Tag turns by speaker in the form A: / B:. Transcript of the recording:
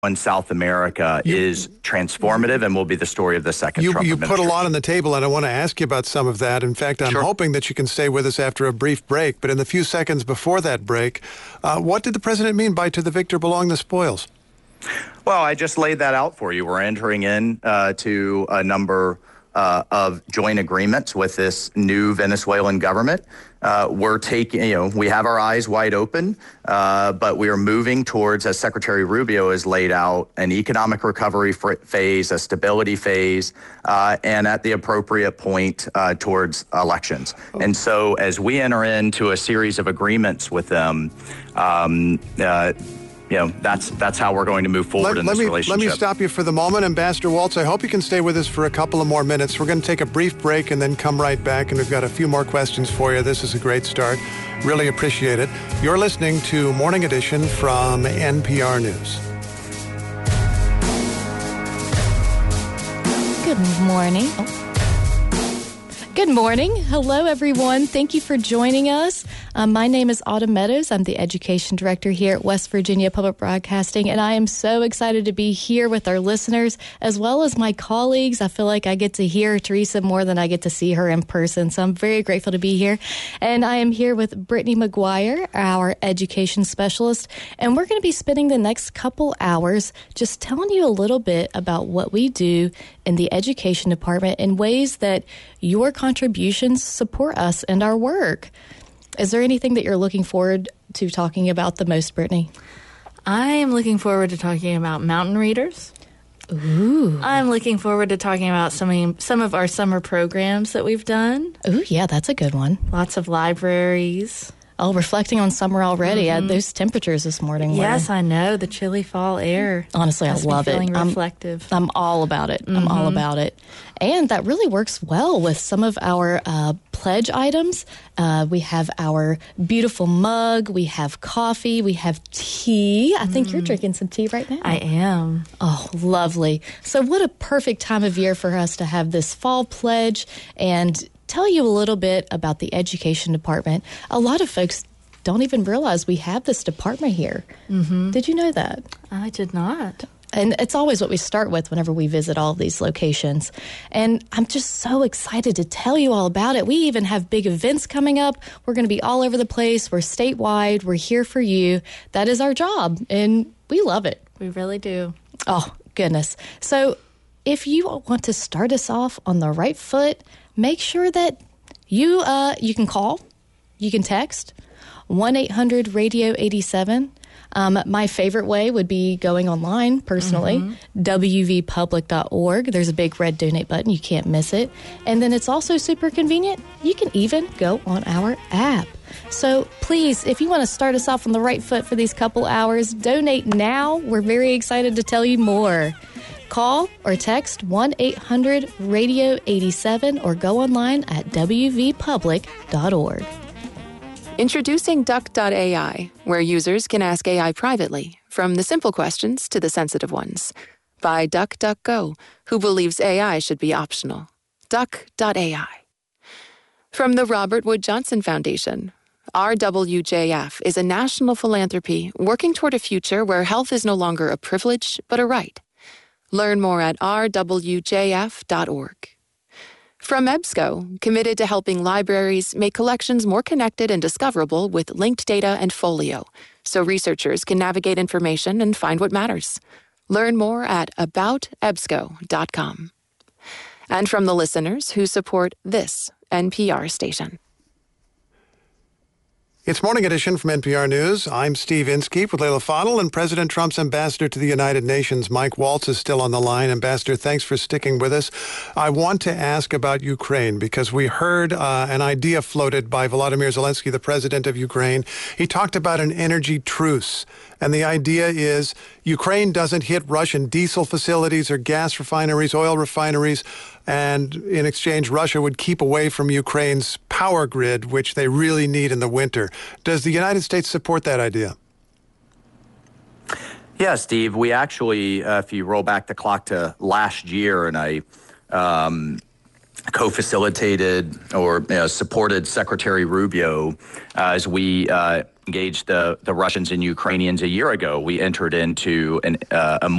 A: in South America is transformative and will be the story of the second Trump administration.
B: You put a lot on the table, and I want to ask you about some of that. In fact, I'm hoping that you can stay with us after a brief break. But in the few seconds before that break, what did the president mean by "to the victor belong the spoils"?
A: Well, I just laid that out for you. We're entering in to a number of joint agreements with this new Venezuelan government. We're taking, we have our eyes wide open, but we are moving towards, as Secretary Rubio has laid out, an economic recovery phase, a stability phase, and at the appropriate point towards elections. And so as we enter into a series of agreements with them, that's how we're going to move forward in this relationship.
B: Let me stop you for the moment. Ambassador Waltz, I hope you can stay with us for a couple of more minutes. We're going to take a brief break and then come right back, and we've got a few more questions for you. This is a great start. Really appreciate it. You're listening to Morning Edition from NPR News.
C: Good morning. Good morning. Hello, everyone. Thank you for joining us. My name is Autumn Meadows. I'm the Education Director here at West Virginia Public Broadcasting, and I am so excited to be here with our listeners as well as my colleagues. I feel like I get to hear Teresa more than I get to see her in person, so I'm very grateful to be here. And I am here with Brittany McGuire, our Education Specialist, and we're going to be spending the next couple hours just telling you a little bit about what we do in the Education Department in ways that your contributions support us and our work. Is there anything that you're looking forward to talking about the most, Brittany?
D: I am looking forward to talking about mountain readers.
C: Ooh.
D: I'm looking forward to talking about some of our summer programs that we've done.
C: Ooh, yeah, that's a good one.
D: Lots of libraries.
C: Oh, reflecting on summer already. Those temperatures this morning.
D: Yes, I know. The chilly fall air.
C: Honestly, I love it.
D: Feeling reflective.
C: I'm all about it. I'm all about it. And that really works well with some of our pledge items. We have our beautiful mug. We have coffee. We have tea. I think you're drinking some tea right now.
D: I am.
C: Oh, lovely. So what a perfect time of year for us to have this fall pledge and tell you a little bit about the Education Department. A lot of folks don't even realize we have this department here. Did you know that?
D: I did not.
C: And it's always what we start with whenever we visit all of these locations. And I'm just so excited to tell you all about it. We even have big events coming up. We're going to be all over the place. We're statewide. We're here for you. That is our job, and we love it.
D: We really do.
C: Oh, goodness. So if you want to start us off on the right foot, make sure that you can call, you can text, 1-800-RADIO-87. My favorite way would be going online, personally, wvpublic.org. There's a big red donate button. You can't miss it. And then it's also super convenient. You can even go on our app. So please, if you want to start us off on the right foot for these couple hours, donate now. We're very excited to tell you more. Call or text 1-800-RADIO-87 or go online at wvpublic.org.
E: Introducing Duck.ai, where users can ask AI privately, from the simple questions to the sensitive ones. By DuckDuckGo, who believes AI should be optional. Duck.ai. From the Robert Wood Johnson Foundation, RWJF is a national philanthropy working toward a future where health is no longer a privilege, but a right. Learn more at rwjf.org. From EBSCO, committed to helping libraries make collections more connected and discoverable with linked data and Folio, so researchers can navigate information and find what matters. Learn more at aboutebsco.com. And from the listeners who support this NPR station.
B: It's Morning Edition from NPR News. I'm Steve Inskeep with Leila Fadel, and President Trump's ambassador to the United Nations, Mike Waltz, is still on the line. Ambassador, thanks for sticking with us. I want to ask about Ukraine because we heard an idea floated by Volodymyr Zelensky, the president of Ukraine. He talked about an energy truce. And the idea is Ukraine doesn't hit Russian diesel facilities or gas refineries, oil refineries, and in exchange, Russia would keep away from Ukraine's power grid, which they really need in the winter. Does the United States support that idea?
A: Yeah, Steve. We actually, if you roll back the clock to last year, and I co-facilitated or supported Secretary Rubio as we engaged the Russians and Ukrainians a year ago. We entered into a